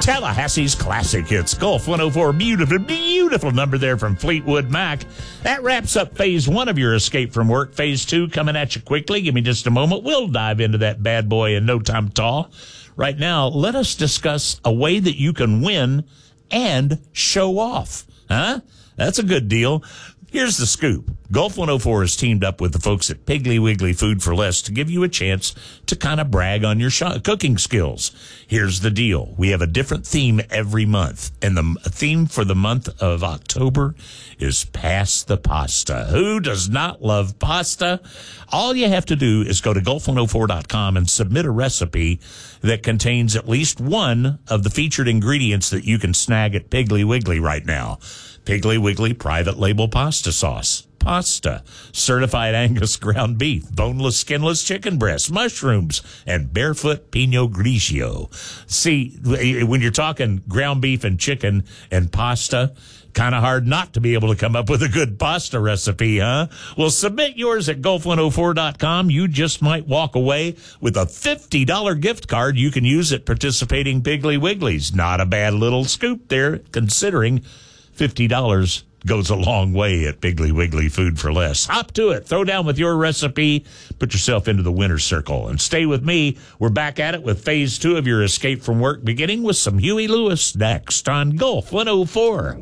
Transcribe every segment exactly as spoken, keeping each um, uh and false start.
Tallahassee's Classic Hits. Gulf one oh four, beautiful, beautiful number there from Fleetwood Mac. That wraps up phase one of your escape from work. Phase two coming at you quickly. Give me just a moment. We'll dive into that bad boy in no time at all. Right now, let us discuss a way that you can win and show off. Huh? That's a good deal. Here's the scoop. Gulf one oh four has teamed up with the folks at Piggly Wiggly Food for Less to give you a chance to kind of brag on your sh- cooking skills. Here's the deal. We have a different theme every month, and the theme for the month of October is Pass the Pasta. Who does not love pasta? All you have to do is go to Gulf one oh four dot com and submit a recipe that contains at least one of the featured ingredients that you can snag at Piggly Wiggly right now. Piggly Wiggly private label pasta sauce, pasta, certified Angus ground beef, boneless, skinless chicken breasts, mushrooms, and barefoot Pinot Grigio. See, when you're talking ground beef and chicken and pasta, kind of hard not to be able to come up with a good pasta recipe, huh? Well, submit yours at Gulf one oh four dot com. You just might walk away with a fifty dollars gift card you can use at participating Piggly Wigglies. Not a bad little scoop there, considering fifty dollars goes a long way at Piggly Wiggly Food for Less. Hop to it. Throw down with your recipe. Put yourself into the winner's circle. And stay with me. We're back at it with phase two of your escape from work, beginning with some Huey Lewis next on Gulf one oh four.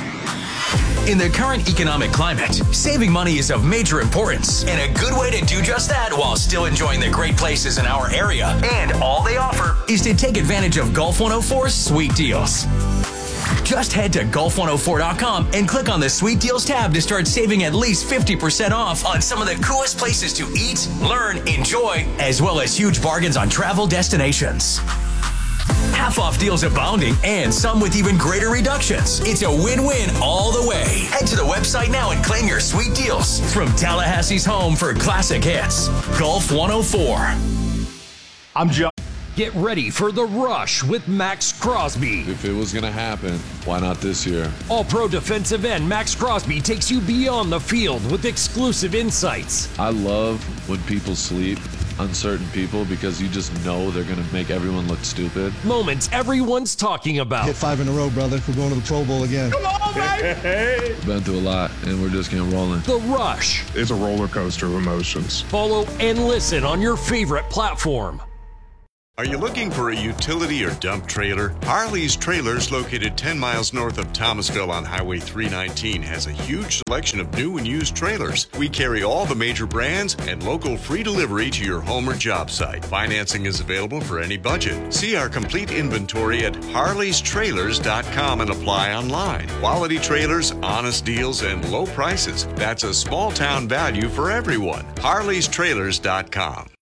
In the current economic climate, saving money is of major importance, and a good way to do just that while still enjoying the great places in our area and all they offer is to take advantage of Gulf one oh four's sweet deals. Just head to Gulf one oh four dot com and click on the Sweet Deals tab to start saving at least fifty percent off on some of the coolest places to eat, learn, enjoy, as well as huge bargains on travel destinations. Half-off deals abounding and some with even greater reductions. It's a win-win all the way. Head to the website now and claim your sweet deals from Tallahassee's home for classic hits. Gulf one oh four. I'm John. Get ready for The Rush with Max Crosby. If it was going to happen, why not this year? All-pro defensive end Max Crosby takes you beyond the field with exclusive insights. I love when people sleep on certain people because you just know they're going to make everyone look stupid. Moments everyone's talking about. Hit five in a row, brother. We're going to the Pro Bowl again. Come on, baby! Hey. Been through a lot, and we're just getting rolling. The Rush. It's a roller coaster of emotions. Follow and listen on your favorite platform. Are you looking for a utility or dump trailer? Harley's Trailers, located ten miles north of Thomasville on Highway three nineteen, has a huge selection of new and used trailers. We carry all the major brands and local free delivery to your home or job site. Financing is available for any budget. See our complete inventory at harleys trailers dot com and apply online. Quality trailers, honest deals, and low prices. That's a small town value for everyone. harleys trailers dot com.